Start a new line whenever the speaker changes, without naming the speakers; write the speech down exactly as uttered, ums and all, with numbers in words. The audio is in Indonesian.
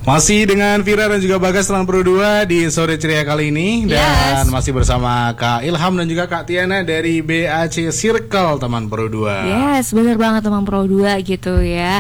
Masih dengan Vira dan juga Bagas teman Pro dua di sore ceria kali ini. Dan
Yes.
masih bersama Kak Ilham dan juga Kak Tiana dari B A C Circle teman Pro dua.
Yes, bener banget teman Pro dua gitu ya.